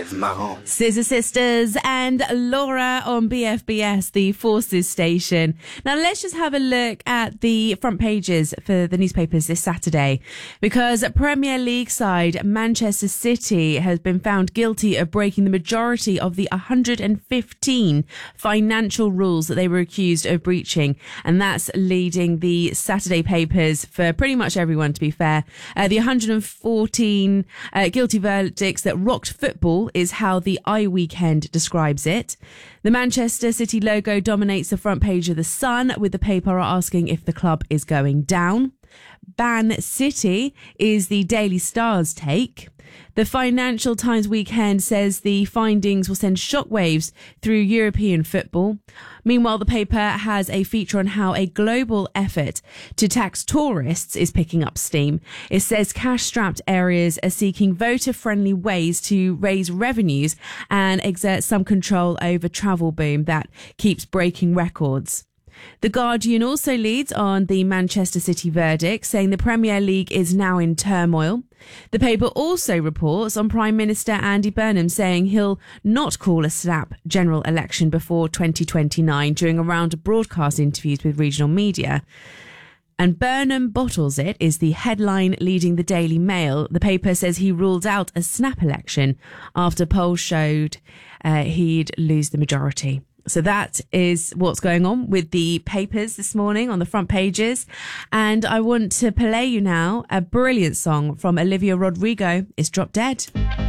Live Mahone. Scissor Sisters and Laura on BFBS, the Forces station. Now let's just have a look at the front pages for the newspapers this Saturday, because Premier League side Manchester City has been found guilty of breaking the majority of the 115 financial rules that they were accused of breaching, and that's leading the Saturday papers for pretty much everyone, to be fair. The 114 guilty verdicts that rocked football is how the iWeekend describes it. The Manchester City logo dominates the front page of The Sun, with the paper asking if the club is going down. Ban City is the Daily Star's take. The Financial Times Weekend says the findings will send shockwaves through European football. Meanwhile, the paper has a feature on how a global effort to tax tourists is picking up steam. It says cash-strapped areas are seeking voter-friendly ways to raise revenues and exert some control over travel boom that keeps breaking records. The Guardian also leads on the Manchester City verdict, saying the Premier League is now in turmoil. The paper also reports on Prime Minister Andy Burnham saying he'll not call a snap general election before 2029 during a round of broadcast interviews with regional media. And Burnham bottles it is the headline leading the Daily Mail. The paper says he ruled out a snap election after polls showed he'd lose the majority. So that is what's going on with the papers this morning on the front pages. And I want to play you now a brilliant song from Olivia Rodrigo. It's Drop Dead.